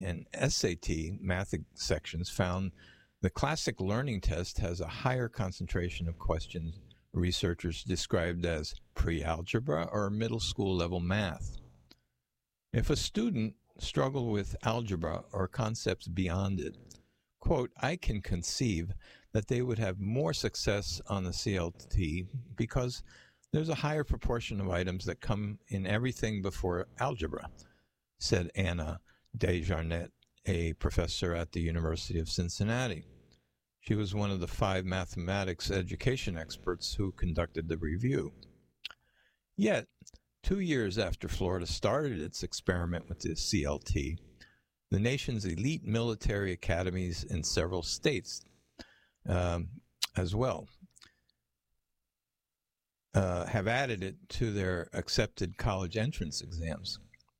and SAT math sections found the classic learning test has a higher concentration of questions researchers described as pre-algebra or middle school level math. If a student struggled with algebra or concepts beyond it, quote, I can conceive that they would have more success on the CLT because there's a higher proportion of items that come in everything before algebra, said Anna Desjarnette, a professor at the University of Cincinnati. She was one of the 5 mathematics education experts who conducted the review. Yet, 2 years after Florida started its experiment with the CLT, the nation's elite military academies in several states as well have added it to their accepted college entrance exams.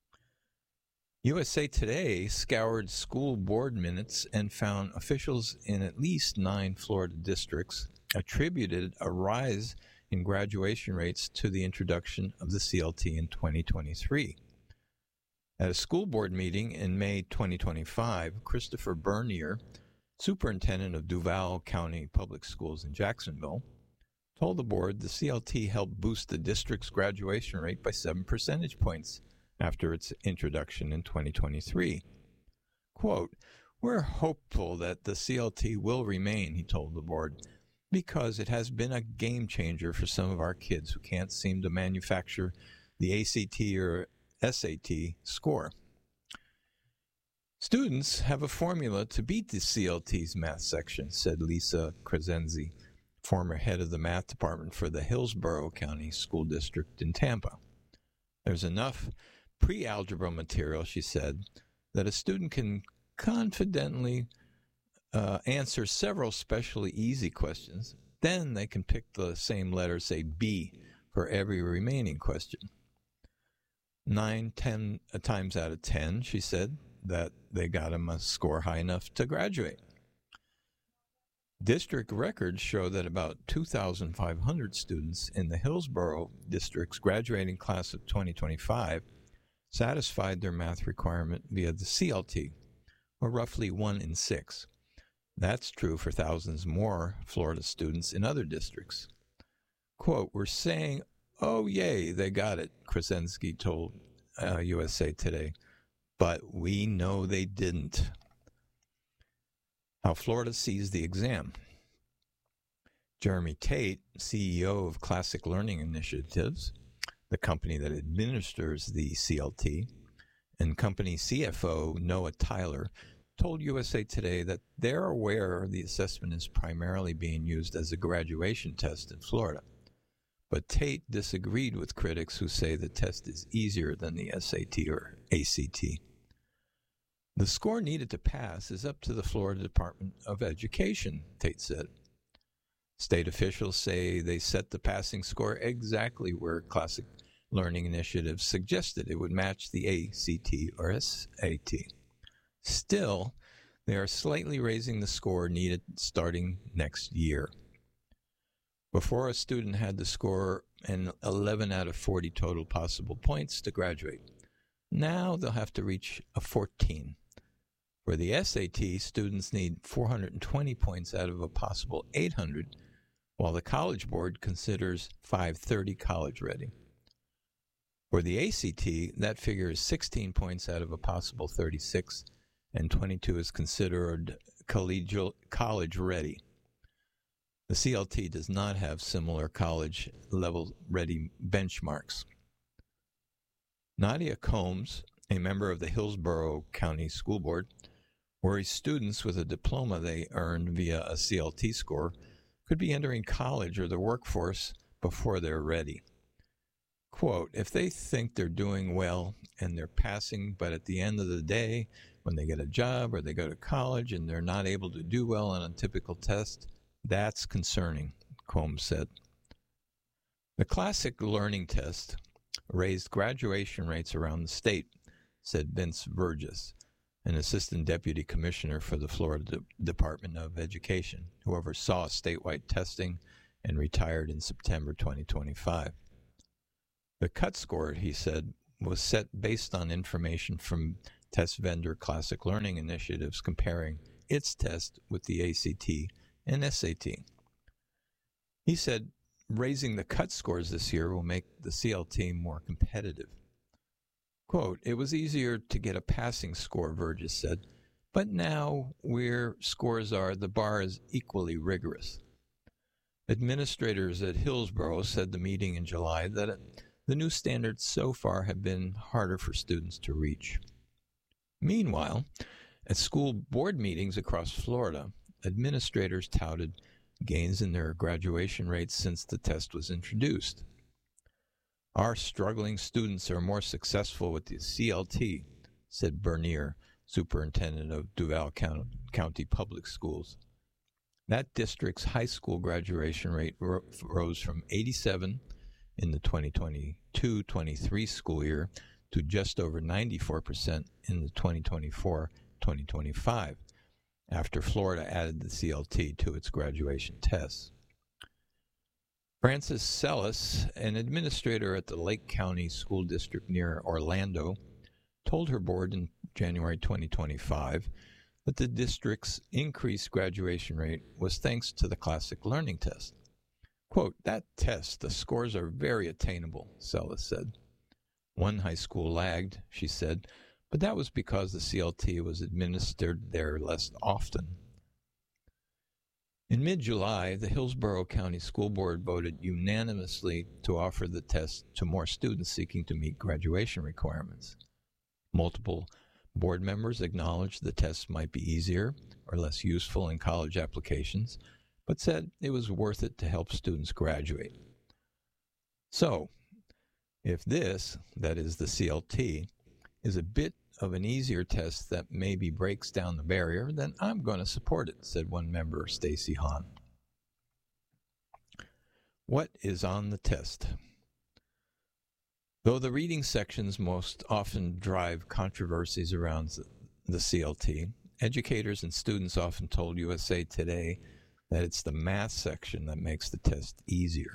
USA Today scoured school board minutes and found officials in at least 9 Florida districts attributed a rise in graduation rates to the introduction of the CLT in 2023. At a school board meeting in May 2025, Christopher Bernier, superintendent of Duval County Public Schools in Jacksonville, told the board the CLT helped boost the district's graduation rate by 7 percentage points after its introduction in 2023. Quote, we're hopeful that the CLT will remain, he told the board, because it has been a game changer for some of our kids who can't seem to manufacture the ACT or SAT score. Students have a formula to beat the CLT's math section, said Lisa Crescenzi, former head of the math department for the Hillsborough County School District in Tampa. There's enough pre-algebra material, she said, that a student can confidently answer several especially easy questions. Then they can pick the same letter, say B, for every remaining question. 9-10 times out of 10, she said, that they got them a score high enough to graduate. District records show that about 2,500 students in the Hillsborough District's graduating class of 2025 satisfied their math requirement via the CLT, or roughly 1 in 6. That's true for thousands more Florida students in other districts. Quote, we're saying, oh, yay, they got it, Krasinski told USA Today. But we know they didn't. How Florida sees the exam. Jeremy Tate, CEO of Classic Learning Initiatives, the company that administers the CLT, and company CFO Noah Tyler, told USA Today that they're aware the assessment is primarily being used as a graduation test in Florida. But Tate disagreed with critics who say the test is easier than the SAT or ACT. The score needed to pass is up to the Florida Department of Education, Tate said. State officials say they set the passing score exactly where Classic Learning Initiative suggested it would match the ACT or SAT. Still, they are slightly raising the score needed starting next year. Before, a student had to score an 11 out of 40 total possible points to graduate. Now they'll have to reach a 14. For the SAT, students need 420 points out of a possible 800, while the College Board considers 530 college ready. For the ACT, that figure is 16 points out of a possible 36, and 22 is considered college ready. The CLT does not have similar college level ready benchmarks. Nadia Combs, a member of the Hillsborough County School Board, worries students with a diploma they earned via a CLT score could be entering college or the workforce before they're ready. Quote, if they think they're doing well and they're passing, but at the end of the day, when they get a job or they go to college and they're not able to do well on a typical test, that's concerning, Combs said. The Classic Learning Test raised graduation rates around the state, said Vince Burgess, an assistant deputy commissioner for the Florida Department of Education, who oversaw statewide testing and retired in September 2025. The cut score, he said, was set based on information from test vendor Classic Learning Initiatives comparing its test with the ACT and SAT. He said raising the cut scores this year will make the CLT more competitive. Quote, "It was easier to get a passing score," Vergis said, "but now where scores are, the bar is equally rigorous." Administrators at Hillsborough said the meeting in July that the new standards so far have been harder for students to reach. Meanwhile, at school board meetings across Florida, administrators touted gains in their graduation rates since the test was introduced. "Our struggling students are more successful with the CLT," said Bernier, superintendent of Duval County Public Schools. That district's high school graduation rate rose from 87 in the 2022-23 school year to just over 94% in the 2024-2025, after Florida added the CLT to its graduation tests. Frances Sellis, an administrator at the Lake County School District near Orlando, told her board in January 2025 that the district's increased graduation rate was thanks to the Classic Learning Test. Quote, "That test, the scores are very attainable," Sellis said. "One high school lagged," she said, "but that was because the CLT was administered there less often." In mid-July, the Hillsborough County School Board voted unanimously to offer the test to more students seeking to meet graduation requirements. Multiple board members acknowledged the test might be easier or less useful in college applications, but said it was worth it to help students graduate. So, if this, that is the CLT, is a bit of an easier test that maybe breaks down the barrier, then I'm going to support it, said one member, Stacy Hahn. What is on the test? Though the reading sections most often drive controversies around the CLT, educators and students often told USA Today that it's the math section that makes the test easier.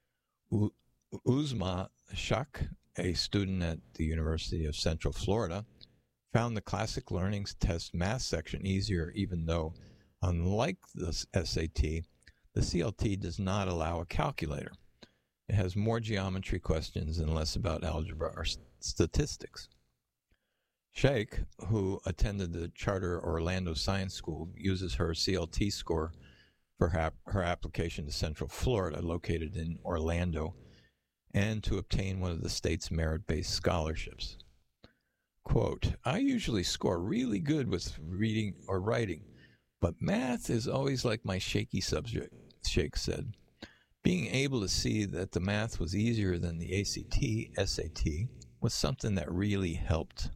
Uzma Shak, a student at the University of Central Florida, found the Classic Learning Test math section easier, even though, unlike the SAT, the CLT does not allow a calculator. It has more geometry questions and less about algebra or statistics. Sheikh, who attended the Charter Orlando Science School, uses her CLT score for her application to Central Florida, located in Orlando, and to obtain one of the state's merit-based scholarships. Quote, "I usually score really good with reading or writing, but math is always like my shaky subject," Sheikh said. Being able to see that the math was easier than the ACT, SAT was something that really helped.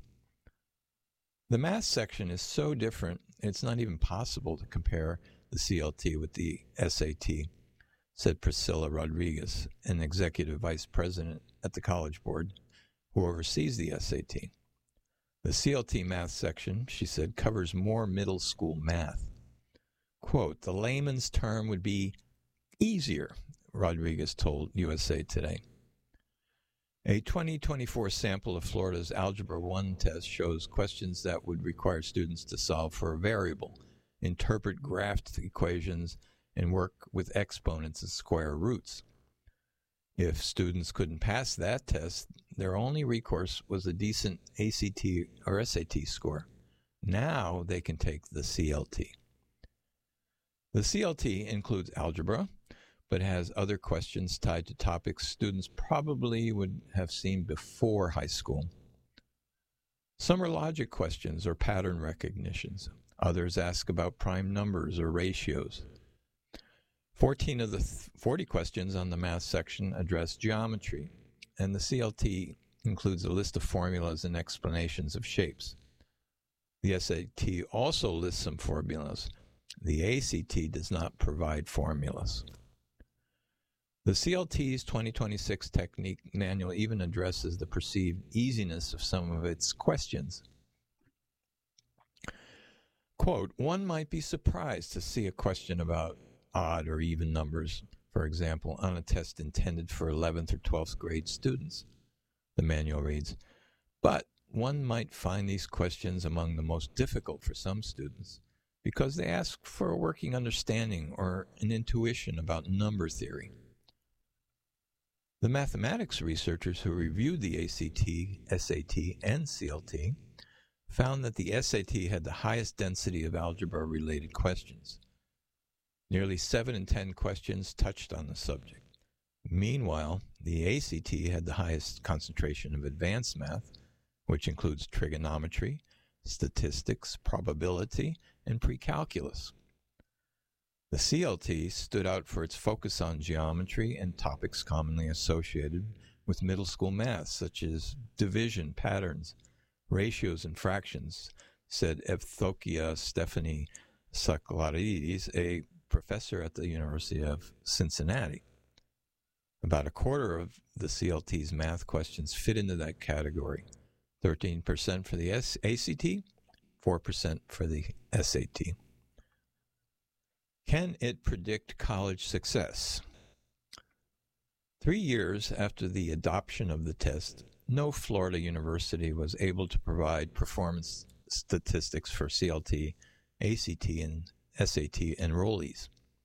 The math section is so different, it's not even possible to compare the CLT with the SAT, said Priscilla Rodriguez, an executive vice president at the College Board who oversees the SAT. The CLT math section, she said, covers more middle school math. Quote, "The layman's term would be easier," Rodriguez told USA Today. A 2024 sample of Florida's Algebra 1 test shows questions that would require students to solve for a variable, interpret graphed equations, and work with exponents and square roots. If students couldn't pass that test, their only recourse was a decent ACT or SAT score. Now they can take the CLT. The CLT includes algebra, but has other questions tied to topics students probably would have seen before high school. Some are logic questions or pattern recognitions. Others ask about prime numbers or ratios. 14 of the 40 questions on the math section address geometry, and the CLT includes a list of formulas and explanations of shapes. The SAT also lists some formulas. The ACT does not provide formulas. The CLT's 2026 technique manual even addresses the perceived easiness of some of its questions. Quote, "One might be surprised to see a question about odd or even numbers, for example, on a test intended for 11th or 12th grade students," the manual reads. "But one might find these questions among the most difficult for some students because they ask for a working understanding or an intuition about number theory. The mathematics researchers who reviewed the ACT, SAT, and CLT found that the SAT had the highest density of algebra-related questions. Nearly 7 in 10 questions touched on the subject. Meanwhile, the ACT had the highest concentration of advanced math, which includes trigonometry, statistics, probability, and pre-calculus. The CLT stood out for its focus on geometry and topics commonly associated with middle school math, such as division, patterns, ratios, and fractions, said Evthokia Stephanie Saklaridis, a professor at the University of Cincinnati. About a quarter of the CLT's math questions fit into that category, 13% for the ACT, 4% for the SAT. Can it predict college success? 3 years after the adoption of the test, no Florida university was able to provide performance statistics for CLT, ACT, and SAT enrollees.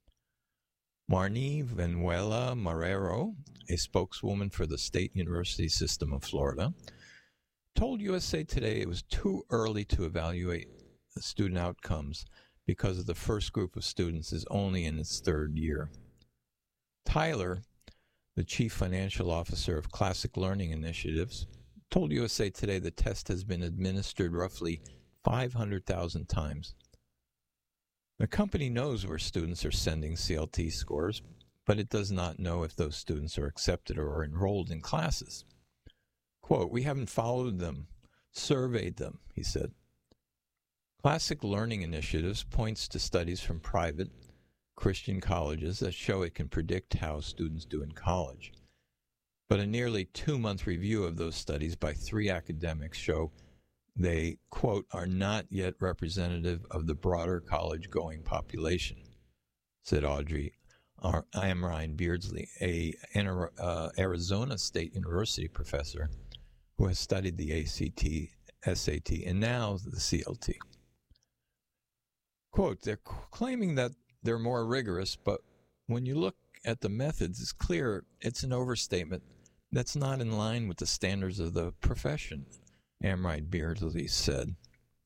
Marnie Venuela Marrero, a spokeswoman for the State University System of Florida, told USA Today it was too early to evaluate student outcomes because the first group of students is only in its third year. Tyler, the chief financial officer of Classic Learning Initiatives, told USA Today the test has been administered roughly 500,000 times. The company knows where students are sending CLT scores, but it does not know if those students are accepted or enrolled in classes. Quote, "We haven't followed them, surveyed them," he said. Classic Learning Initiatives points to studies from private Christian colleges that show it can predict how students do in college. But a nearly 2-month review of those studies by 3 academics show they, quote, "are not yet representative of the broader college-going population," said Audrey Amrine Beardsley, a Arizona State University professor who has studied the ACT, SAT, and now the CLT. Quote, "They're claiming that they're more rigorous, but when you look at the methods, it's clear it's an overstatement that's not in line with the standards of the profession," Amrine Beardsley said.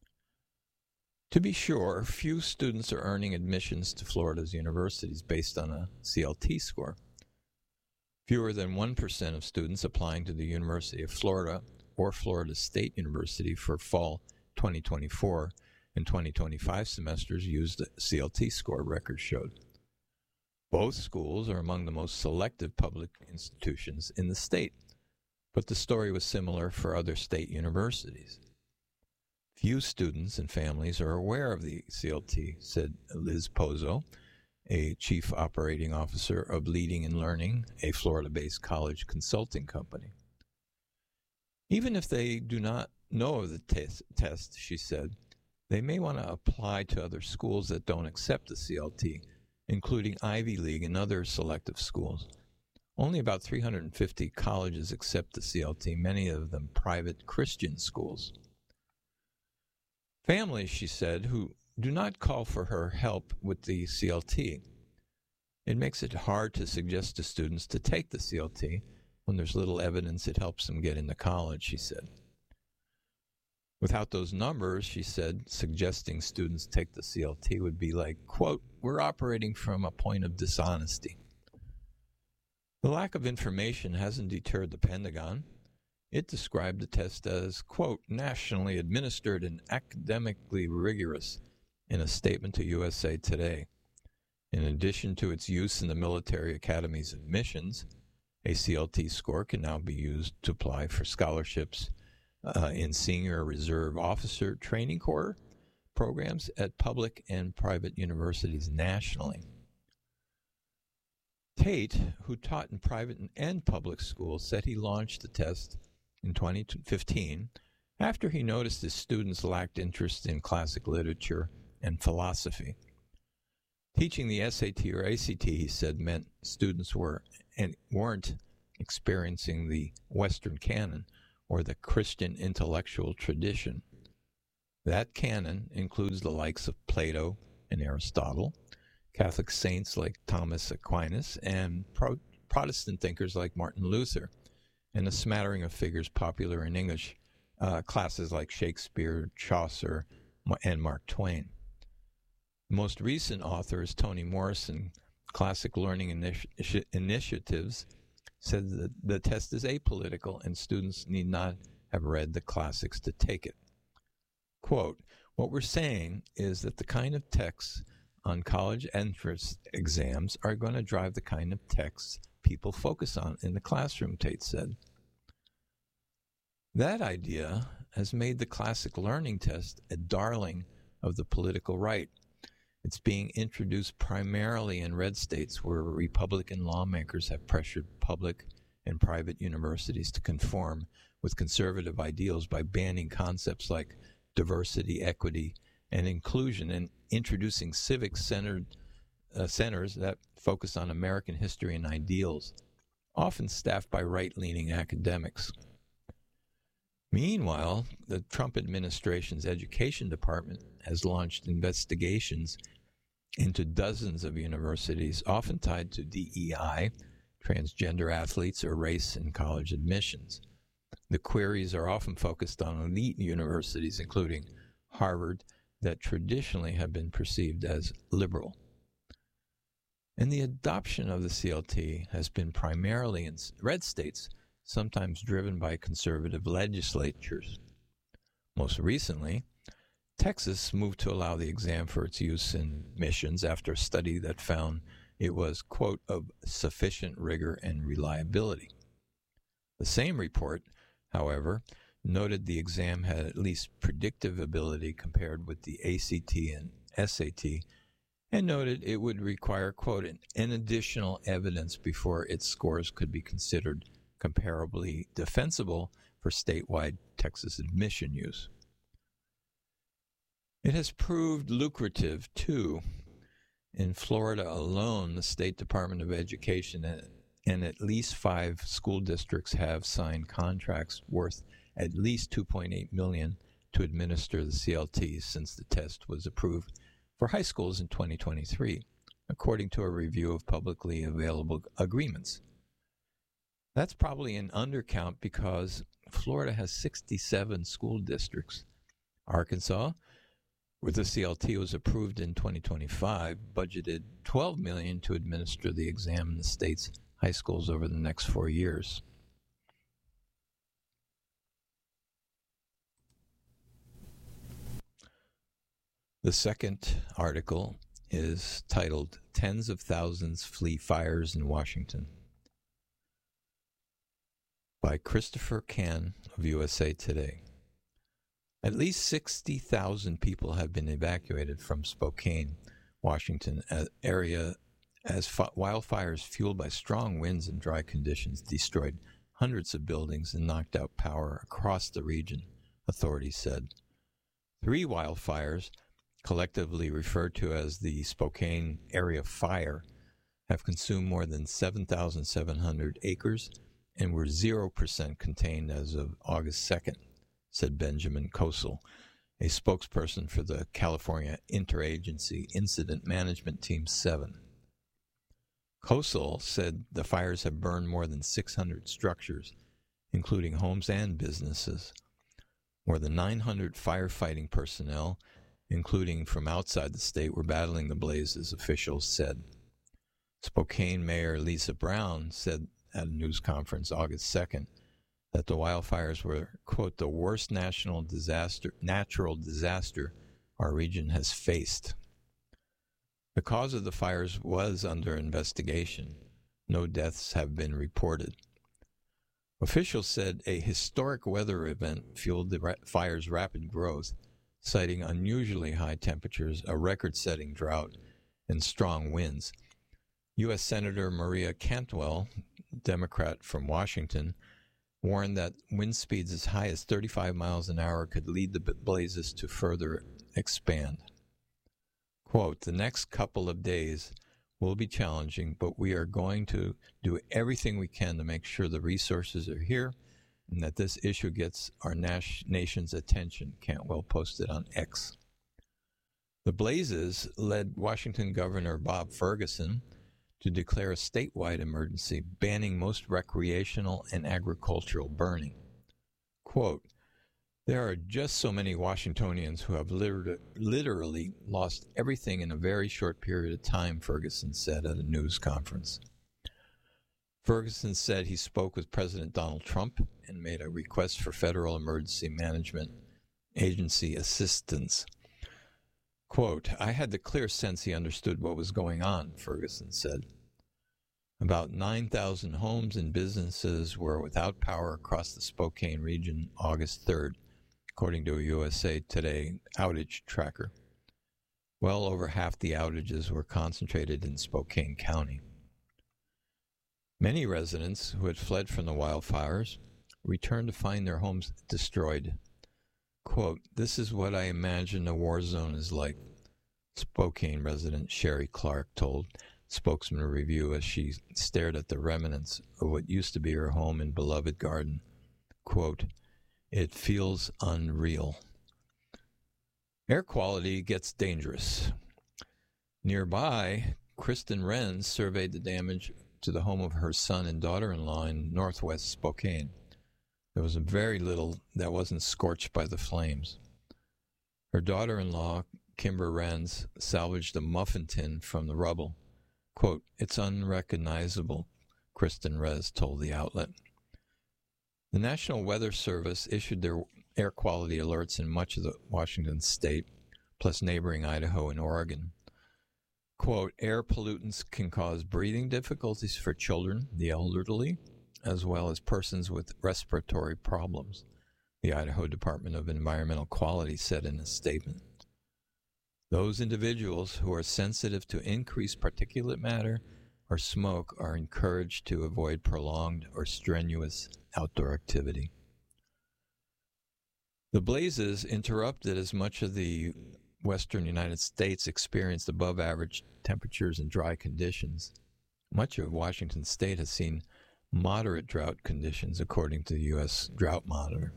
To be sure, few students are earning admissions to Florida's universities based on a CLT score. Fewer than 1% of students applying to the University of Florida or Florida State University for fall 2024 and 2025 semesters used a CLT score, records showed. Both schools are among the most selective public institutions in the state, but the story was similar for other state universities. Few students and families are aware of the CLT, said Liz Pozo, a chief operating officer of Leading and Learning, a Florida-based college consulting company. Even if they do not know of the test, she said, they may want to apply to other schools that don't accept the CLT, including Ivy League and other selective schools. Only about 350 colleges accept the CLT, many of them private Christian schools. Families, she said, who do not call for her help with the CLT. It makes it hard to suggest to students to take the CLT when there's little evidence it helps them get into college, she said. Without those numbers, she said, suggesting students take the CLT would be like, quote, "we're operating from a point of dishonesty." The lack of information hasn't deterred the Pentagon. It described the test as, quote, "nationally administered and academically rigorous" in a statement to USA Today. In addition to its use in the military academy's admissions, a CLT score can now be used to apply for scholarships in senior reserve officer training corps programs at public and private universities nationally. Tate, who taught in private and public schools, said he launched the test in 2015 after he noticed his students lacked interest in classic literature and philosophy. Teaching the SAT or ACT, he said, meant students weren't experiencing the Western canon or the Christian intellectual tradition. That canon includes the likes of Plato and Aristotle, Catholic saints like Thomas Aquinas, and Protestant thinkers like Martin Luther, and a smattering of figures popular in English classes like Shakespeare, Chaucer, and Mark Twain. The most recent author is Toni Morrison. Classic Learning Initiatives said that the test is apolitical and students need not have read the classics to take it. Quote, what we're saying is that the kind of texts on college entrance exams are going to drive the kind of texts people focus on in the classroom, Tate said. That idea has made the classic learning test a darling of the political right. It's being introduced primarily in red states where Republican lawmakers have pressured public and private universities to conform with conservative ideals by banning concepts like diversity, equity, and inclusion, and introducing civic-centered centers that focus on American history and ideals, often staffed by right-leaning academics. Meanwhile, the Trump administration's education department has launched investigations into dozens of universities, often tied to DEI, transgender athletes, or race in college admissions. The queries are often focused on elite universities, including Harvard, that traditionally have been perceived as liberal. And the adoption of the CLT has been primarily in red states, sometimes driven by conservative legislatures. Most recently, Texas moved to allow the exam for its use in admissions after a study that found it was, quote, of sufficient rigor and reliability. The same report, however, noted the exam had at least predictive ability compared with the ACT and SAT, and noted it would require, quote, an additional evidence before its scores could be considered comparably defensible for statewide Texas admission use. It has proved lucrative, too. In Florida alone, the State Department of Education and at least 5 school districts have signed contracts worth at least $2.8 million to administer the CLT since the test was approved for high schools in 2023, according to a review of publicly available agreements. That's probably an undercount because Florida has 67 school districts. Arkansas, where the CLT was approved in 2025, budgeted $12 million to administer the exam in the state's high schools over the next 4 years. The second article is titled, Tens of Thousands Flee Fires in Washington, by Christopher Cann of USA Today. At least 60,000 people have been evacuated from Spokane, Washington area as wildfires fueled by strong winds and dry conditions destroyed hundreds of buildings and knocked out power across the region, authorities said. 3 wildfires, collectively referred to as the Spokane Area Fire, have consumed more than 7,700 acres and were 0% contained as of August 2nd, said Benjamin Kosel, a spokesperson for the California Interagency Incident Management Team 7. Kosel said the fires have burned more than 600 structures, including homes and businesses. More than 900 firefighting personnel, including from outside the state, were battling the blazes, officials said. Spokane Mayor Lisa Brown said at a news conference August 2nd that the wildfires were, quote, the worst natural disaster our region has faced. The cause of the fires was under investigation. No deaths have been reported. Officials said a historic weather event fueled the fire's rapid growth, citing unusually high temperatures, a record-setting drought, and strong winds. U.S. Senator Maria Cantwell, Democrat from Washington, warned that wind speeds as high as 35 miles an hour could lead the blazes to further expand. Quote, the next couple of days will be challenging, but we are going to do everything we can to make sure the resources are here and that this issue gets our nation's attention. Cantwell posted on X. The blazes led Washington Governor Bob Ferguson to declare a statewide emergency, banning most recreational and agricultural burning. Quote, "There are just so many Washingtonians who have literally lost everything in a very short period of time," Ferguson said at a news conference. Ferguson said he spoke with President Donald Trump and made a request for Federal Emergency Management Agency assistance. Quote, "I had the clear sense he understood what was going on," Ferguson said. About 9,000 homes and businesses were without power across the Spokane region August 3rd, according to a USA Today outage tracker. Well over half the outages were concentrated in Spokane County. Many residents who had fled from the wildfires returned to find their homes destroyed. Quote, "This is what I imagine a war zone is like," Spokane resident Sherry Clark told Spokesman Review as she stared at the remnants of what used to be her home in beloved Garden. Quote, "It feels unreal." Air quality gets dangerous. Nearby, Kristen Renz surveyed the damage to the home of her son and daughter-in-law in northwest Spokane. There was very little that wasn't scorched by the flames. Her daughter-in-law, Kimber Renz, salvaged a muffin tin from the rubble. Quote, "It's unrecognizable," Kristen Renz told the outlet. The National Weather Service issued their air quality alerts in much of the Washington state, plus neighboring Idaho and Oregon. Quote, "Air pollutants can cause breathing difficulties for children, the elderly, as well as persons with respiratory problems," the Idaho Department of Environmental Quality said in a statement. Those individuals who are sensitive to increased particulate matter or smoke are encouraged to avoid prolonged or strenuous outdoor activity. The blazes interrupted as much of the western United States experienced above-average temperatures and dry conditions. Much of Washington state has seen moderate drought conditions, according to the U.S. Drought Monitor.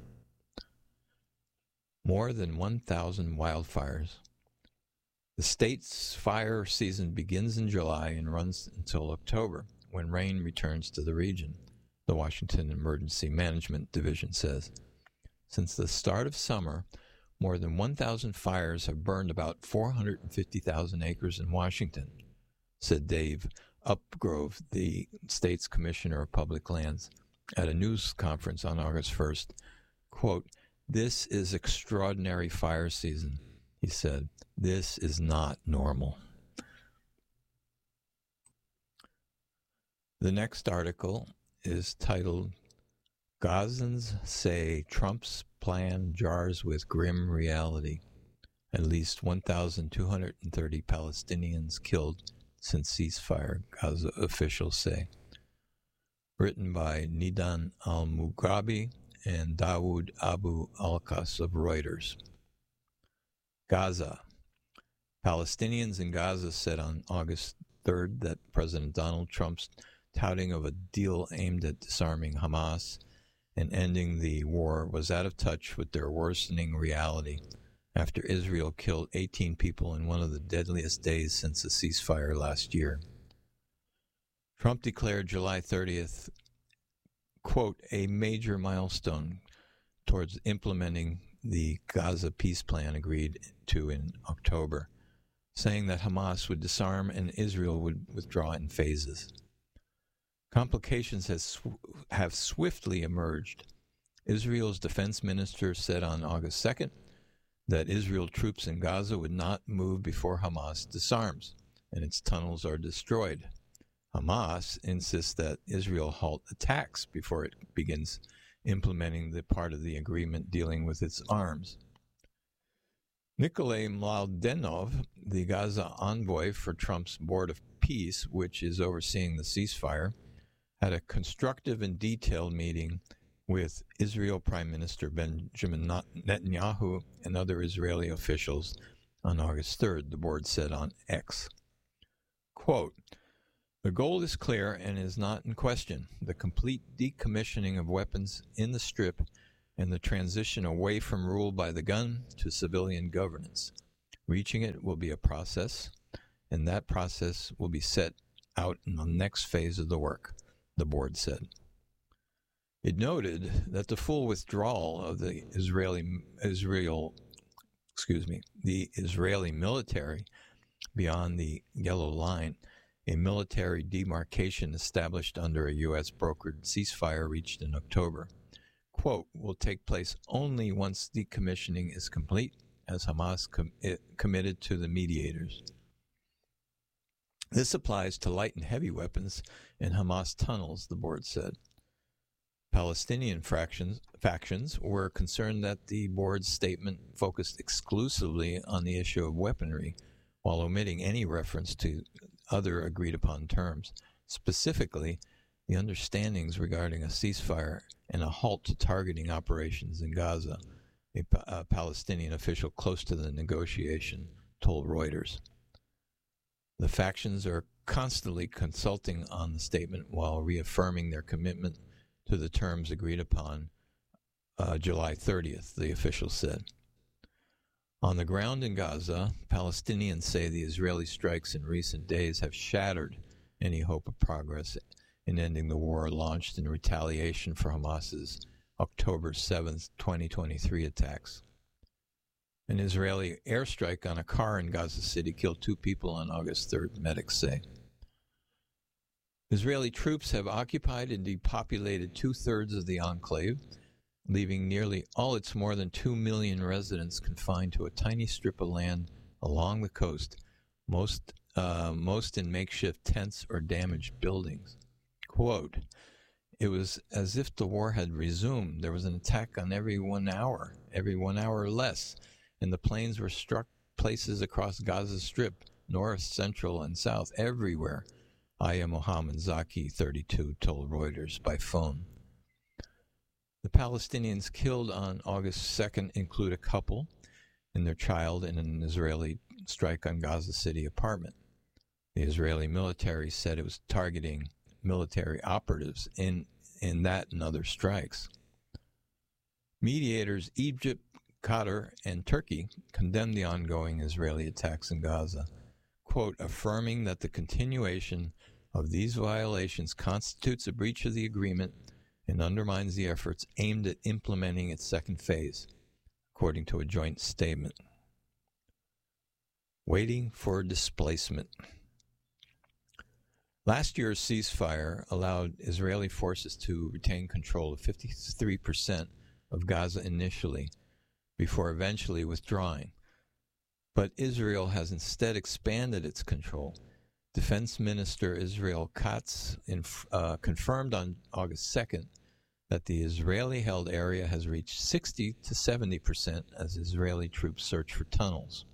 More than 1,000 wildfires. The state's fire season begins in July and runs until October, when rain returns to the region, the Washington Emergency Management Division says. Since the start of summer, more than 1,000 fires have burned about 450,000 acres in Washington, said Dave Upgrove, the state's Commissioner of Public Lands, at a news conference on August 1st. Quote, "This is extraordinary fire season," he said. "This is not normal." The next article is titled, "Gazans Say Trump's Plan Jars with Grim Reality. At least 1,230 Palestinians killed since ceasefire," Gaza officials say. Written by Nidan al-Mughrabi and Dawood Abu Alkas of Reuters. Gaza. Palestinians in Gaza said on August 3rd that President Donald Trump's touting of a deal aimed at disarming Hamas and ending the war was out of touch with their worsening reality after Israel killed 18 people in one of the deadliest days since the ceasefire last year. Trump declared July 30th, quote, "a major milestone towards implementing the Gaza peace plan agreed to in October, saying that Hamas would disarm and Israel would withdraw in phases. Complications have swiftly emerged. Israel's defense minister said on August 2nd that Israel troops in Gaza would not move before Hamas disarms and its tunnels are destroyed. Hamas insists that Israel halt attacks before it begins implementing the part of the agreement dealing with its arms. Nikolay Mladenov, the Gaza envoy for Trump's Board of Peace, which is overseeing the ceasefire, had a constructive and detailed meeting with Israel Prime Minister Benjamin Netanyahu and other Israeli officials on August 3rd, the board said on X. Quote, The goal is clear and is not in question: the complete decommissioning of weapons in the Strip and the transition away from rule by the gun to civilian governance. Reaching it will be a process, and that process will be set out in the next phase of the work, the board said. It noted that the full withdrawal of the Israeli military beyond the Yellow Line, a military demarcation established under a U.S. brokered ceasefire reached in October, quote, will take place only once decommissioning is complete, as Hamas committed to the mediators. This applies to light and heavy weapons in Hamas tunnels, the board said. Palestinian factions were concerned that the board's statement focused exclusively on the issue of weaponry, while omitting any reference to other agreed-upon terms, specifically the understandings regarding a ceasefire and a halt to targeting operations in Gaza, a Palestinian official close to the negotiation told Reuters. The factions are constantly consulting on the statement while reaffirming their commitment to the terms agreed upon July 30th, the official said. On the ground in Gaza, Palestinians say the Israeli strikes in recent days have shattered any hope of progress in ending the war launched in retaliation for Hamas's October 7, 2023 attacks. An Israeli airstrike on a car in Gaza City killed 2 people on August 3rd, medics say. Israeli troops have occupied and depopulated 2/3 of the enclave, leaving nearly all its more than 2 million residents confined to a tiny strip of land along the coast, most in makeshift tents or damaged buildings. Quote, it was as if the war had resumed. There was an attack on every 1 hour or less, and the planes were struck places across Gaza Strip, north, central, and south, everywhere, Aya Mohammed Zaki, 32, told Reuters by phone. The Palestinians killed on August 2nd include a couple and their child in an Israeli strike on Gaza City apartment. The Israeli military said it was targeting military operatives in that and other strikes. Mediators Egypt, Qatar, and Turkey condemned the ongoing Israeli attacks in Gaza, quote, affirming that the continuation of these violations constitutes a breach of the agreement and undermines the efforts aimed at implementing its second phase, according to a joint statement. Waiting for displacement. Last year's ceasefire allowed Israeli forces to retain control of 53% of Gaza initially, before eventually withdrawing. But Israel has instead expanded its control. Defense Minister Israel Katz confirmed on August 2nd that the Israeli-held area has reached 60 to 70% as Israeli troops search for tunnels.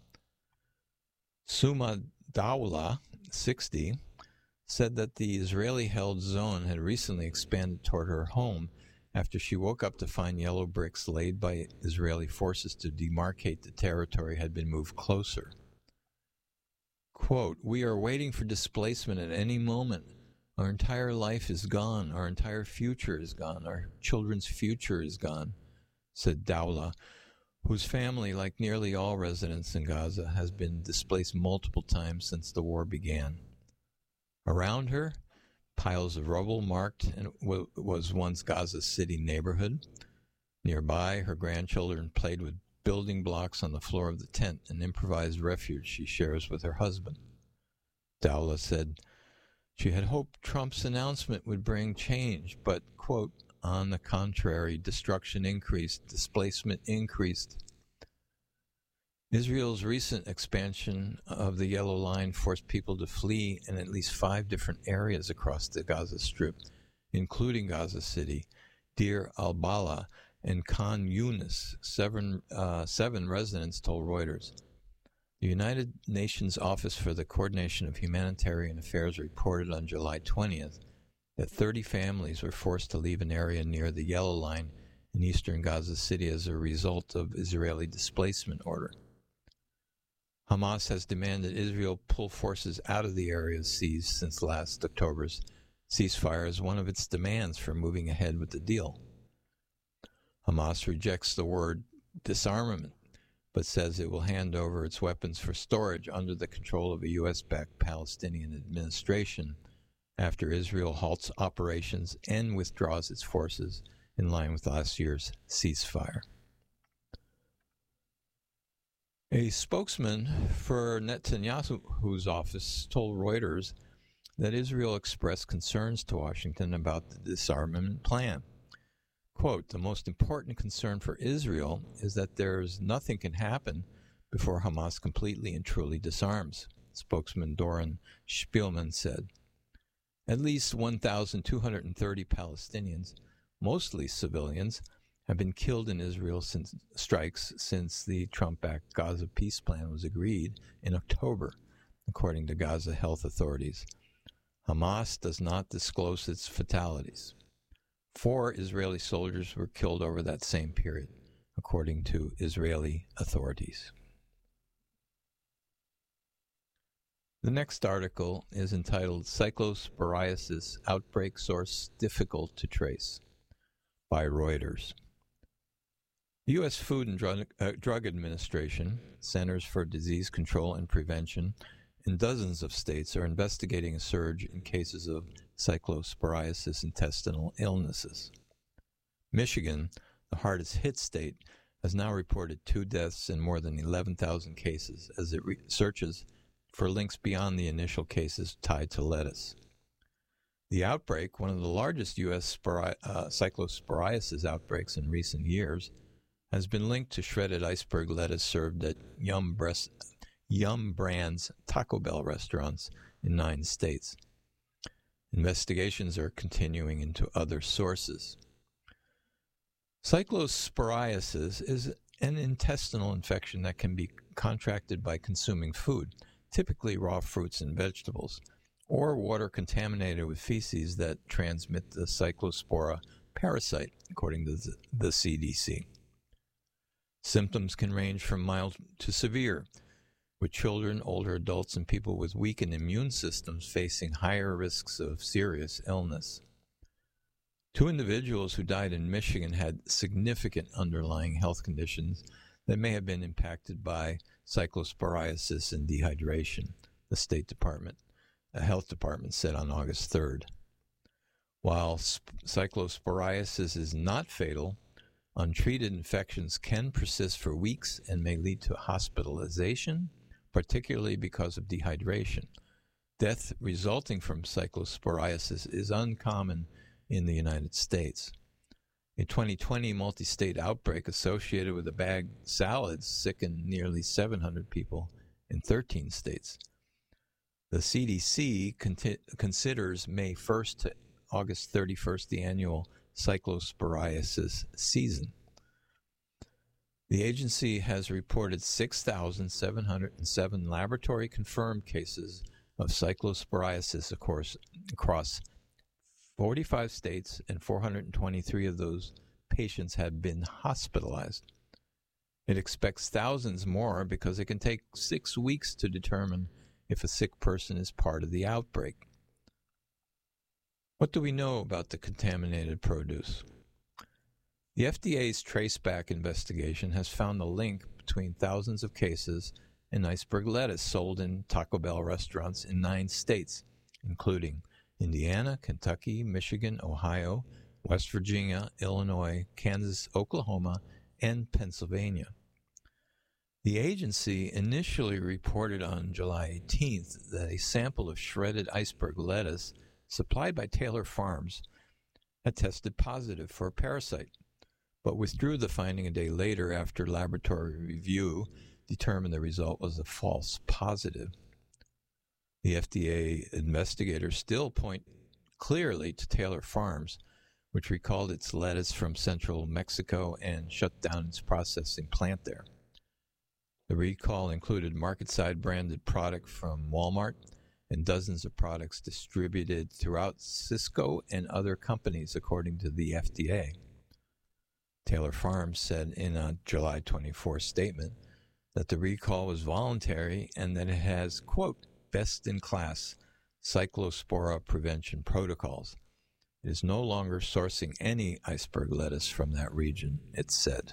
Suma Dawla, 60, said that the Israeli-held zone had recently expanded toward her home after she woke up to find yellow bricks laid by Israeli forces to demarcate the territory had been moved closer. Quote, we are waiting for displacement at any moment. Our entire life is gone. Our entire future is gone. Our children's future is gone, said Dawla, whose family, like nearly all residents in Gaza, has been displaced multiple times since the war began. Around her, piles of rubble marked was once Gaza City neighborhood. Nearby, her grandchildren played with building blocks on the floor of the tent, an improvised refuge she shares with her husband. Dawla said she had hoped Trump's announcement would bring change, but, quote, on the contrary, destruction increased, displacement increased. Israel's recent expansion of the Yellow Line forced people to flee in at least 5 different areas across the Gaza Strip, including Gaza City, Deir al-Balah, and Khan Yunis, 7 residents told Reuters. The United Nations Office for the Coordination of Humanitarian Affairs reported on July 20th that 30 families were forced to leave an area near the Yellow Line in eastern Gaza City as a result of Israeli displacement order. Hamas has demanded Israel pull forces out of the areas seized since last October's ceasefire as one of its demands for moving ahead with the deal. Hamas rejects the word disarmament, but says it will hand over its weapons for storage under the control of a U.S.-backed Palestinian administration after Israel halts operations and withdraws its forces in line with last year's ceasefire. A spokesman for Netanyahu's office told Reuters that Israel expressed concerns to Washington about the disarmament plan. Quote, the most important concern for Israel is that nothing can happen before Hamas completely and truly disarms, spokesman Doron Spielman said. At least 1,230 Palestinians, mostly civilians, have been killed in Israel strikes since the Trump-backed Gaza peace plan was agreed in October, according to Gaza health authorities. Hamas does not disclose its fatalities. 4 Israeli soldiers were killed over that same period, according to Israeli authorities. The next article is entitled Cyclosporiasis Outbreak Source Difficult to Trace by Reuters. The U.S. Food and Drug Administration, Centers for Disease Control and Prevention, and dozens of states are investigating a surge in cases of cyclosporiasis intestinal illnesses. Michigan, the hardest hit state, has now reported 2 deaths and more than 11,000 cases as it searches for links beyond the initial cases tied to lettuce. The outbreak, one of the largest U.S. cyclosporiasis outbreaks in recent years, has been linked to shredded iceberg lettuce served at Yum Brands Taco Bell restaurants in 9 states. Investigations are continuing into other sources. Cyclosporiasis is an intestinal infection that can be contracted by consuming food, typically raw fruits and vegetables, or water contaminated with feces that transmit the cyclospora parasite, according to the CDC. Symptoms can range from mild to severe, with children, older adults, and people with weakened immune systems facing higher risks of serious illness. 2 individuals who died in Michigan had significant underlying health conditions that may have been impacted by cyclosporiasis and dehydration, the Health Department said on August 3rd. While cyclosporiasis is not fatal, untreated infections can persist for weeks and may lead to hospitalization, particularly because of dehydration. Death resulting from cyclosporiasis is uncommon in the United States. A 2020 multi-state outbreak associated with a bagged salad sickened nearly 700 people in 13 states. The CDC considers May 1st to August 31st the annual cyclosporiasis season. The agency has reported 6,707 laboratory-confirmed cases of cyclosporiasis across 45 states, and 423 of those patients have been hospitalized. It expects thousands more because it can take 6 weeks to determine if a sick person is part of the outbreak. What do we know about the contaminated produce? The FDA's Traceback investigation has found a link between thousands of cases and iceberg lettuce sold in Taco Bell restaurants in 9 states, including Indiana, Kentucky, Michigan, Ohio, West Virginia, Illinois, Kansas, Oklahoma, and Pennsylvania. The agency initially reported on July 18th that a sample of shredded iceberg lettuce supplied by Taylor Farms had tested positive for a parasite, but withdrew the finding a day later after laboratory review determined the result was a false positive. The FDA investigators still point clearly to Taylor Farms, which recalled its lettuce from central Mexico and shut down its processing plant there. The recall included market-side branded product from Walmart and dozens of products distributed throughout Sysco and other companies, according to the FDA. Taylor Farms said in a July 24 statement that the recall was voluntary and that it has, quote, best-in-class cyclospora prevention protocols. It is no longer sourcing any iceberg lettuce from that region, it said.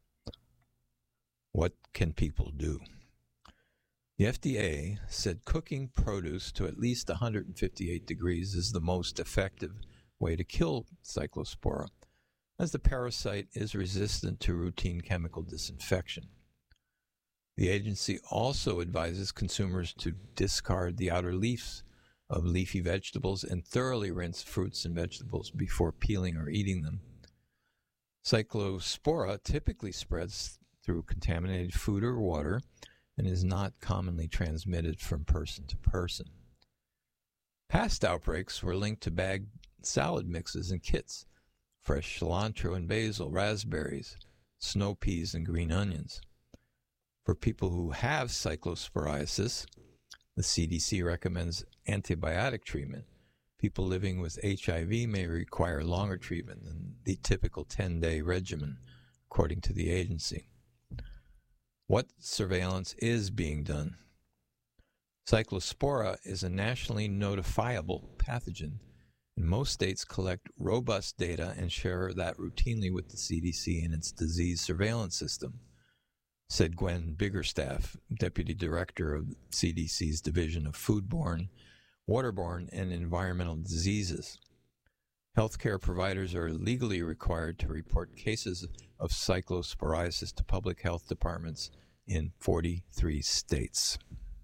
What can people do? The FDA said cooking produce to at least 158 degrees is the most effective way to kill cyclospora, as the parasite is resistant to routine chemical disinfection. The agency also advises consumers to discard the outer leaves of leafy vegetables and thoroughly rinse fruits and vegetables before peeling or eating them. Cyclospora typically spreads through contaminated food or water and is not commonly transmitted from person to person. Past outbreaks were linked to bagged salad mixes and kits, fresh cilantro and basil, raspberries, snow peas, and green onions. For people who have cyclosporiasis, the CDC recommends antibiotic treatment. People living with HIV may require longer treatment than the typical 10-day regimen, according to the agency. What surveillance is being done? Cyclospora is a nationally notifiable pathogen, and most states collect robust data and share that routinely with the CDC and its disease surveillance system, said Gwen Biggerstaff, Deputy Director of CDC's Division of Foodborne, Waterborne, and Environmental Diseases. Healthcare providers are legally required to report cases of cyclosporiasis to public health departments in 43 states.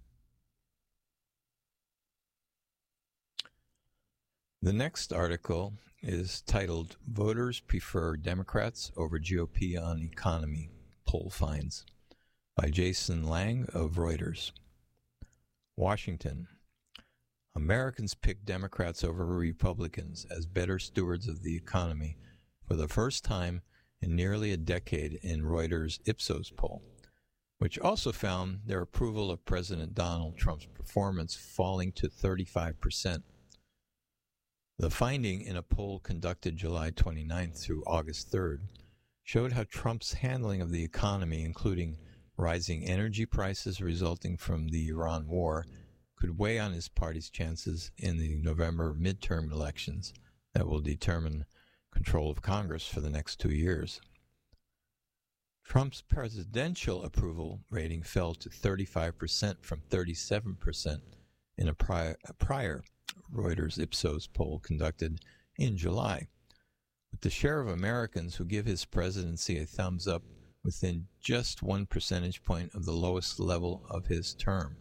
The next article is titled, Voters Prefer Democrats Over GOP on Economy, Poll Finds, by Jason Lang of Reuters. Washington. Americans pick Democrats over Republicans as better stewards of the economy for the first time in nearly a decade in Reuters' Ipsos poll, which also found their approval of President Donald Trump's performance falling to 35%. The finding in a poll conducted July 29th through August 3rd showed how Trump's handling of the economy, including rising energy prices resulting from the Iran war, could weigh on his party's chances in the November midterm elections that will determine control of Congress for the next 2 years. Trump's presidential approval rating fell to 35% from 37% in a prior Reuters Ipsos poll conducted in July, with the share of Americans who give his presidency a thumbs up within just 1 percentage point of the lowest level of his term.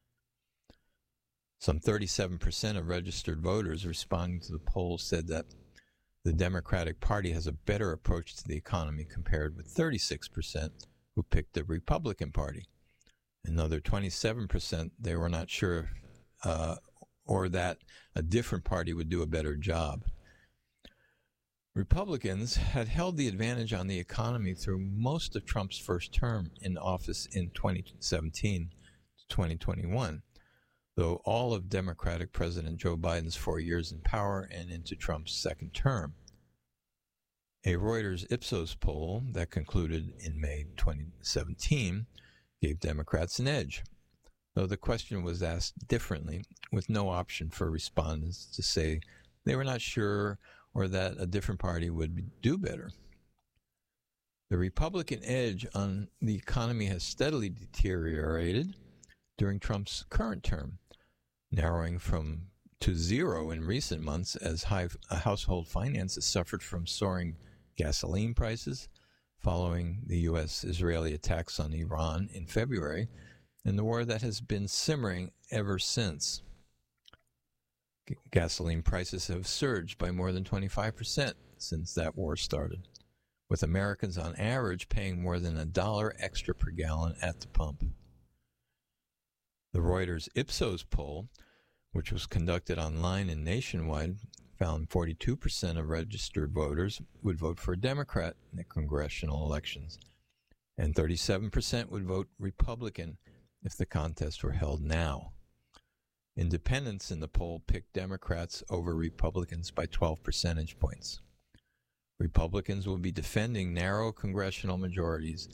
Some 37% of registered voters responding to the poll said that the Democratic Party has a better approach to the economy compared with 36% who picked the Republican Party. Another 27% they were not sure or that a different party would do a better job. Republicans had held the advantage on the economy through most of Trump's first term in office in 2017 to 2021, though all of Democratic President Joe Biden's 4 years in power and into Trump's second term. A Reuters Ipsos poll that concluded in May 2017 gave Democrats an edge, though the question was asked differently, with no option for respondents to say they were not sure or that a different party would do better. The Republican edge on the economy has steadily deteriorated during Trump's current term, narrowing to zero in recent months as household finances suffered from soaring gasoline prices following the U.S.-Israeli attacks on Iran in February, and the war that has been simmering ever since. Gasoline prices have surged by more than 25% since that war started, with Americans on average paying more than $1 extra per gallon at the pump. The Reuters Ipsos poll, which was conducted online and nationwide, found 42% of registered voters would vote for a Democrat in the congressional elections, and 37% would vote Republican if the contest were held now. Independents in the poll picked Democrats over Republicans by 12 percentage points. Republicans will be defending narrow congressional majorities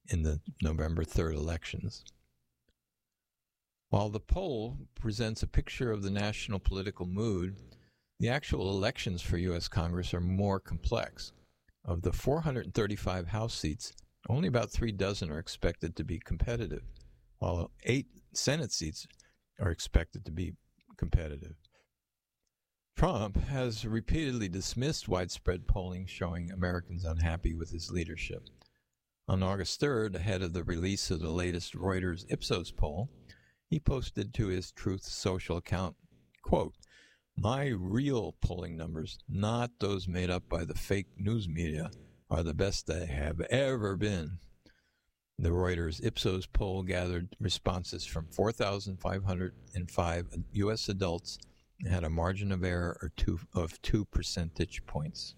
in the November 3rd elections. While the poll presents a picture of the national political mood, the actual elections for U.S. Congress are more complex. Of the 435 House seats, only about 36 are expected to be competitive, while 8 Senate seats are expected to be competitive. Trump has repeatedly dismissed widespread polling showing Americans unhappy with his leadership. On August 3rd, ahead of the release of the latest Reuters Ipsos poll, he posted to his Truth Social account, quote, "My real polling numbers, not those made up by the fake news media, are the best they have ever been." The Reuters Ipsos poll gathered responses from 4,505 U.S. adults and had a margin of error of 2 percentage points.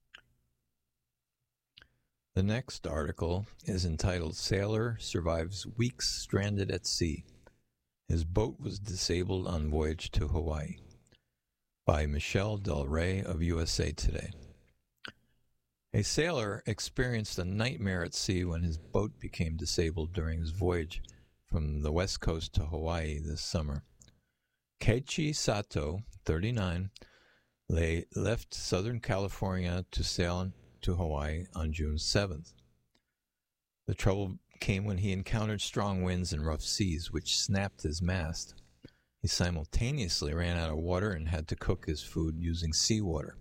The next article is entitled "Sailor Survives Weeks Stranded at Sea. His boat was disabled on voyage to Hawaii," by Michelle Del Rey of USA Today. A sailor experienced a nightmare at sea when his boat became disabled during his voyage from the west coast to Hawaii this summer. Keiichi Sato, 39, left Southern California to sail to Hawaii on June 7th. The trouble came when he encountered strong winds and rough seas, which snapped his mast. He simultaneously ran out of water and had to cook his food using seawater.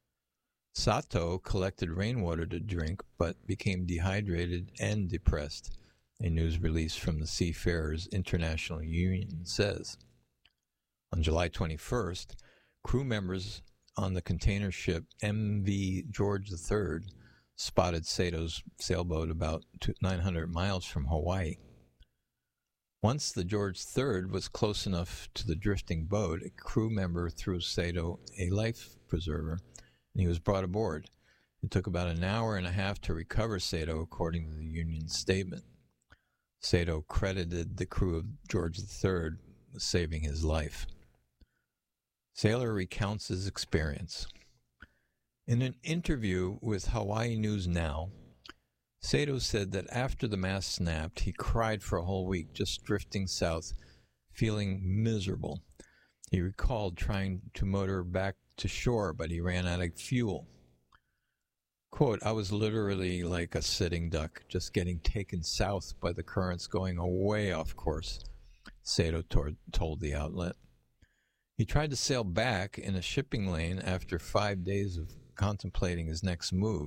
Sato collected rainwater to drink, but became dehydrated and depressed, a news release from the Seafarers International Union says. On July 21st, crew members on the container ship MV George III spotted Sato's sailboat about 900 miles from Hawaii. Once the George III was close enough to the drifting boat, a crew member threw Sato a life preserver, and he was brought aboard. It took about an hour and a half to recover Sato, according to the union's statement. Sato credited the crew of George III with saving his life. Sailor recounts his experience. In an interview with Hawaii News Now, Sato said that after the mast snapped, he cried for a whole week, just drifting south, feeling miserable. He recalled trying to motor back to shore, but he ran out of fuel. Quote, "I was literally like a sitting duck, just getting taken south by the currents going way off course," Sato told the outlet. He tried to sail back in a shipping lane after 5 days of contemplating his next move.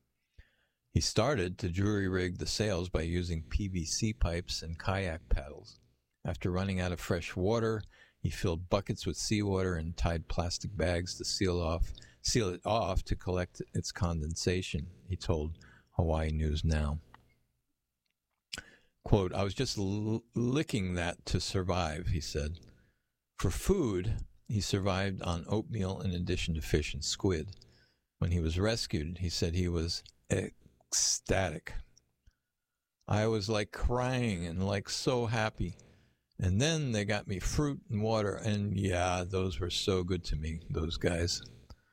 He started to jury-rig the sails by using PVC pipes and kayak paddles. After running out of fresh water, he filled buckets with seawater and tied plastic bags to seal it off to collect its condensation, he told Hawaii News Now. Quote, "I was just licking that to survive," he said. For food, he survived on oatmeal in addition to fish and squid. When he was rescued, he said he was ecstatic. "I was like crying and like so happy. And then they got me fruit and water, and yeah, those were so good to me, those guys."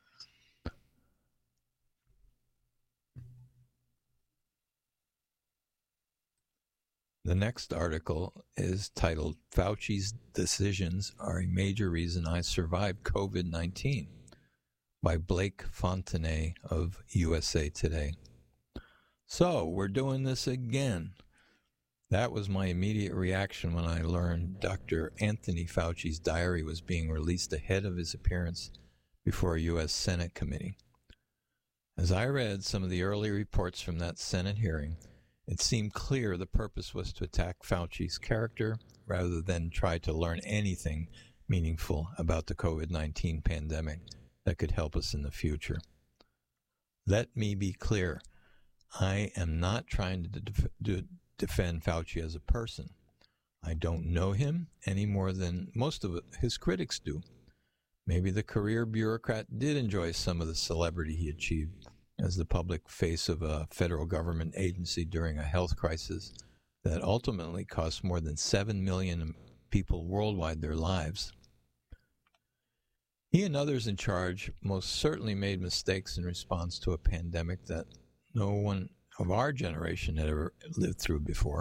The next article is titled "Fauci's Decisions Are a Major Reason I Survived COVID-19" by Blake Fontenay of USA Today. So, we're doing this again. That was my immediate reaction when I learned Dr. Anthony Fauci's diary was being released ahead of his appearance before a U.S. Senate committee. As I read some of the early reports from that Senate hearing, it seemed clear the purpose was to attack Fauci's character rather than try to learn anything meaningful about the COVID-19 pandemic that could help us in the future. Let me be clear. I am not trying to defend Fauci as a person. I don't know him any more than most of his critics do. Maybe the career bureaucrat did enjoy some of the celebrity he achieved as the public face of a federal government agency during a health crisis that ultimately cost more than 7 million people worldwide their lives. He and others in charge most certainly made mistakes in response to a pandemic that no one of our generation had ever lived through before.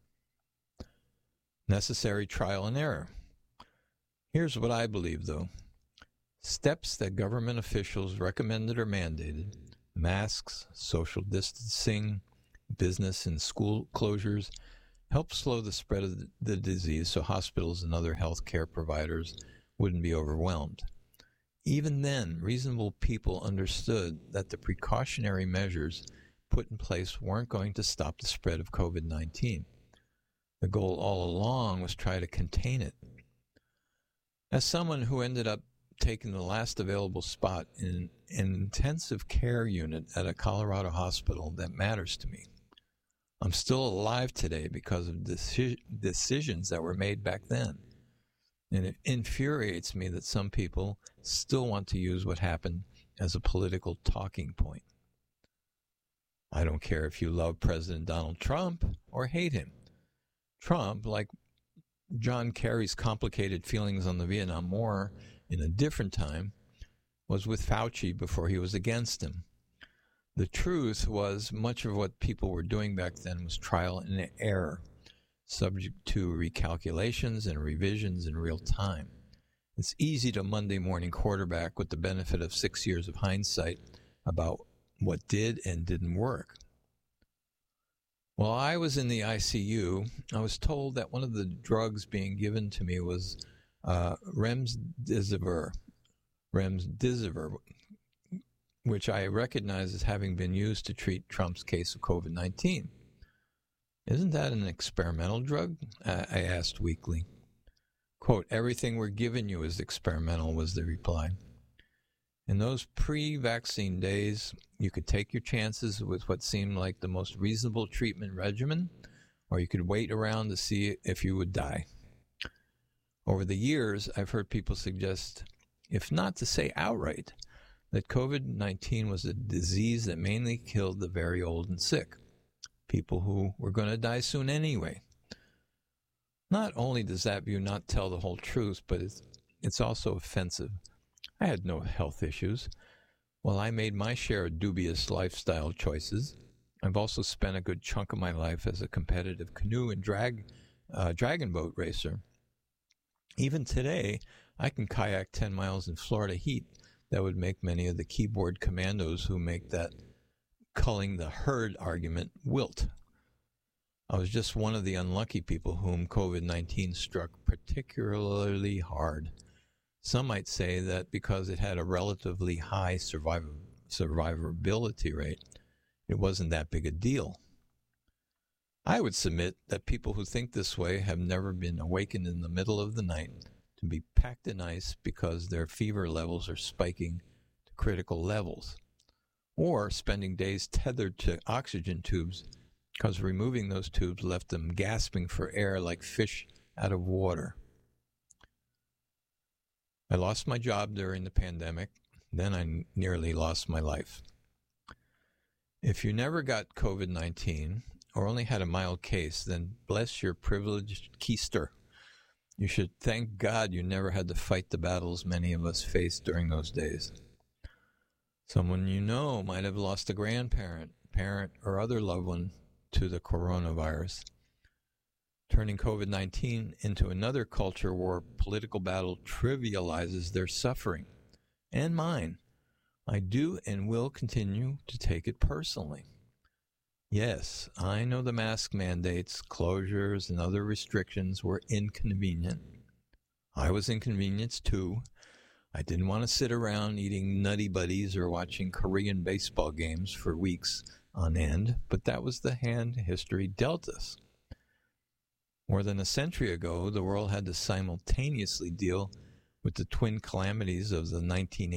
Necessary trial and error. Here's what I believe, though. Steps that government officials recommended or mandated, masks, social distancing, business and school closures, helped slow the spread of the disease so hospitals and other healthcare providers wouldn't be overwhelmed. Even then, reasonable people understood that the precautionary measures put in place weren't going to stop the spread of COVID-19. The goal all along was try to contain it. As someone who ended up taking the last available spot in an intensive care unit at a Colorado hospital that matters to me, I'm still alive today because of decisions that were made back then. And it infuriates me that some people still want to use what happened as a political talking point. I don't care if you love President Donald Trump or hate him. Trump, like John Kerry's complicated feelings on the Vietnam War in a different time, was with Fauci before he was against him. The truth was much of what people were doing back then was trial and error, subject to recalculations and revisions in real time. It's easy to Monday morning quarterback with the benefit of 6 years of hindsight about what did and didn't work. While I was in the ICU, I was told that one of the drugs being given to me was remdesivir, which I recognize as having been used to treat Trump's case of COVID-19. Isn't that an experimental drug? I asked weakly. Quote, everything we're giving you is experimental, was the reply. In those pre-vaccine days, you could take your chances with what seemed like the most reasonable treatment regimen, or you could wait around to see if you would die. Over the years, I've heard people suggest, if not to say outright, that COVID-19 was a disease that mainly killed the very old and sick, people who were going to die soon anyway. Not only does that view not tell the whole truth, but it's also offensive. I had no health issues. While I made my share of dubious lifestyle choices, I've also spent a good chunk of my life as a competitive canoe and dragon boat racer. Even today, I can kayak 10 miles in Florida heat that would make many of the keyboard commandos who make that culling the herd argument wilt. I was just one of the unlucky people whom COVID-19 struck particularly hard. Some might say that because it had a relatively high survivability rate, it wasn't that big a deal. I would submit that people who think this way have never been awakened in the middle of the night to be packed in ice because their fever levels are spiking to critical levels, or spending days tethered to oxygen tubes because removing those tubes left them gasping for air like fish out of water. I lost my job during the pandemic. Then I nearly lost my life. If you never got COVID-19 or only had a mild case, then bless your privileged keister. You should thank God you never had to fight the battles many of us faced during those days. Someone you know might have lost a grandparent, parent, or other loved one to the coronavirus, turning COVID-19 into another culture war political battle trivializes their suffering and mine. I do and will continue to take it personally. Yes, I know the mask mandates, closures, and other restrictions were inconvenient. I was inconvenienced too. I didn't want to sit around eating Nutty Buddies or watching Korean baseball games for weeks on end, but that was the hand history dealt us. More than a century ago, the world had to simultaneously deal with the twin calamities of the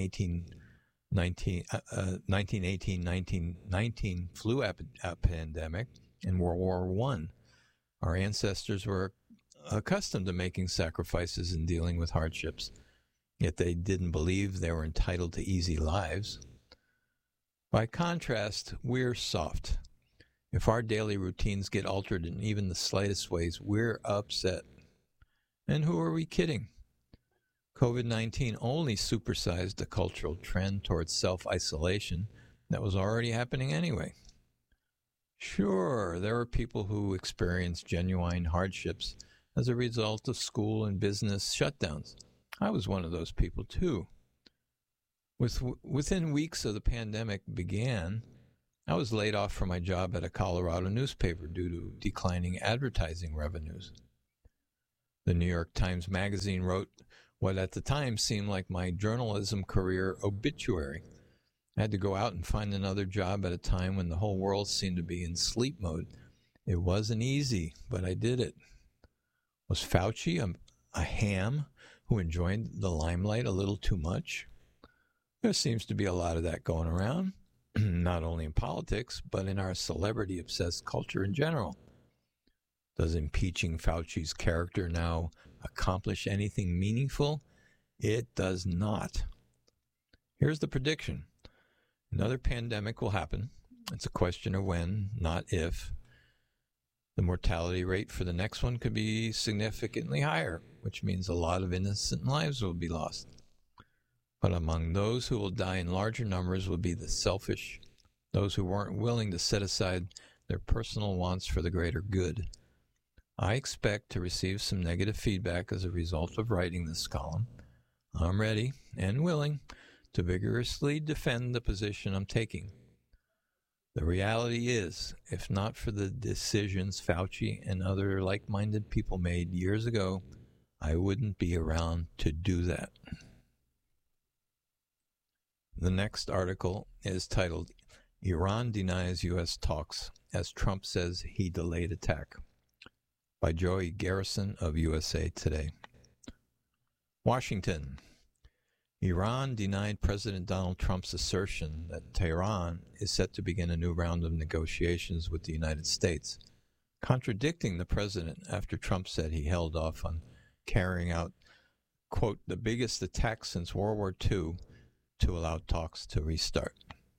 1918-1919 flu pandemic and World War I. Our ancestors were accustomed to making sacrifices and dealing with hardships, yet they didn't believe they were entitled to easy lives. By contrast, we're soft. If our daily routines get altered in even the slightest ways, we're upset. And who are we kidding? COVID-19 only supersized the cultural trend towards self-isolation that was already happening anyway. Sure, there are people who experience genuine hardships as a result of school and business shutdowns. I was one of those people too. Within weeks of the pandemic began, I was laid off from my job at a Colorado newspaper due to declining advertising revenues. The New York Times Magazine wrote what at the time seemed like my journalism career obituary. I had to go out and find another job at a time when the whole world seemed to be in sleep mode. It wasn't easy, but I did it. Was Fauci a ham who enjoyed the limelight a little too much? There seems to be a lot of that going around, not only in politics, but in our celebrity-obsessed culture in general. Does impeaching Fauci's character now accomplish anything meaningful? It does not. Here's the prediction. Another pandemic will happen. It's a question of when, not if. The mortality rate for the next one could be significantly higher, which means a lot of innocent lives will be lost. But among those who will die in larger numbers will be the selfish, those who weren't willing to set aside their personal wants for the greater good. I expect to receive some negative feedback as a result of writing this column. I'm ready and willing to vigorously defend the position I'm taking. The reality is, if not for the decisions Fauci and other like-minded people made years ago, I wouldn't be around to do that. The next article is titled, Iran Denies U.S. Talks as Trump Says He Delayed Attack, by Joey Garrison of USA Today. Washington. Iran denied President Donald Trump's assertion that Tehran is set to begin a new round of negotiations with the United States, contradicting the president after Trump said he held off on carrying out, quote, the biggest attack since World War II to allow talks to restart.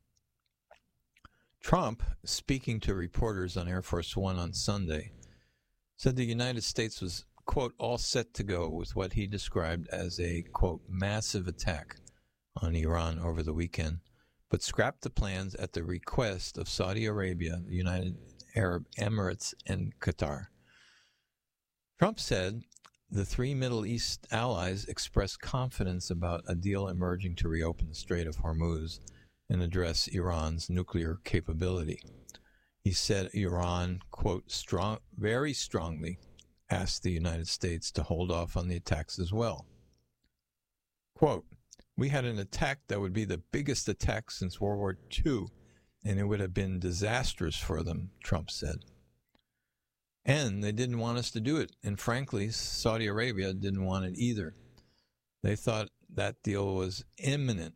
Trump, speaking to reporters on Air Force One on Sunday, said the United States was, quote, all set to go with what he described as a, quote, massive attack on Iran over the weekend, but scrapped the plans at the request of Saudi Arabia, the United Arab Emirates, and Qatar. Trump said the three Middle East allies expressed confidence about a deal emerging to reopen the Strait of Hormuz and address Iran's nuclear capability. He said Iran, quote, very strongly asked the United States to hold off on the attacks as well. Quote, we had an attack that would be the biggest attack since World War II, and it would have been disastrous for them, Trump said. And they didn't want us to do it, and frankly, Saudi Arabia didn't want it either. They thought that deal was imminent.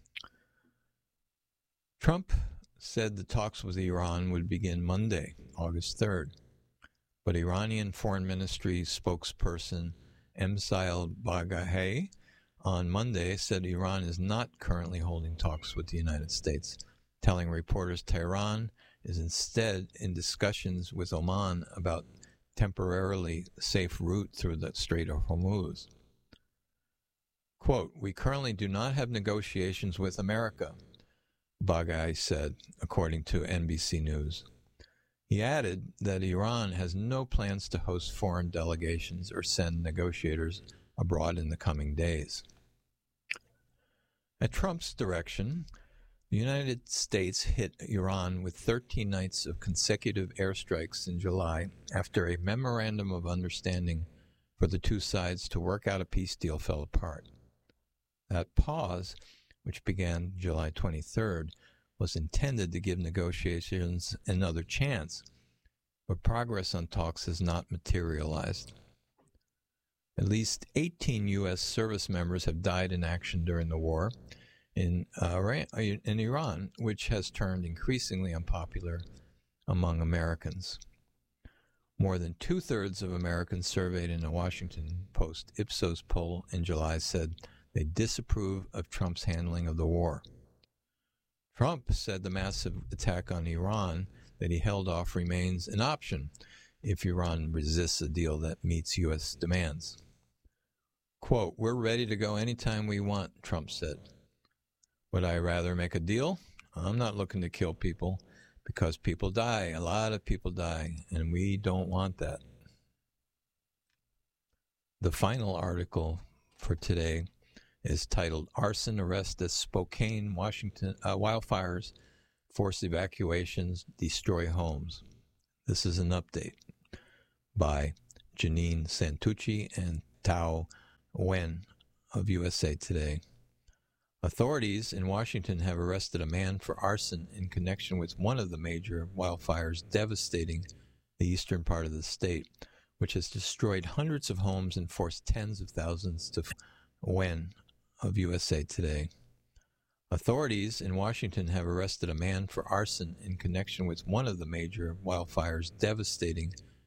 Trump said the talks with Iran would begin Monday, August 3rd. But Iranian Foreign Ministry spokesperson Emsail Baghaei on Monday said Iran is not currently holding talks with the United States, telling reporters Tehran is instead in discussions with Oman about temporarily safe route through the Strait of Hormuz. Quote, we currently do not have negotiations with America, Baghaei said, according to NBC News. He added that Iran has no plans to host foreign delegations or send negotiators abroad in the coming days. At Trump's direction, the United States hit Iran with 13 nights of consecutive airstrikes in July after a memorandum of understanding for the two sides to work out a peace deal fell apart. That pause, which began July 23rd, was intended to give negotiations another chance, but progress on talks has not materialized. At least 18 U.S. service members have died in action during the war in Iran, which has turned increasingly unpopular among Americans. More than two-thirds of Americans surveyed in a Washington Post Ipsos poll in July said they disapprove of Trump's handling of the war. Trump said the massive attack on Iran that he held off remains an option if Iran resists a deal that meets U.S. demands. Quote, we're ready to go anytime we want, Trump said. Would I rather make a deal? I'm not looking to kill people because people die. A lot of people die, and we don't want that. The final article for today is titled Arson Arrest as Spokane, Washington Wildfires Force Evacuations, Destroy Homes. This is an update by Janine Santucci and Tao Wen of USA Today. Authorities in Washington have arrested a man for arson in connection with one of the major wildfires devastating the eastern part of the state, which has destroyed hundreds of homes and forced tens of thousands to Wen of USA Today. Authorities in Washington have arrested a man for arson in connection with one of the major wildfires devastating